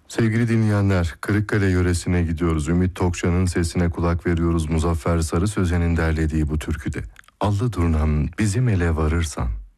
Sevgili dinleyenler, Kırıkkale yöresine gidiyoruz. Ümit Tokcan'ın sesine kulak veriyoruz. Muzaffer Sarı Sözen'in derlediği bu türküde. Allı durnam bizim ele varırsan.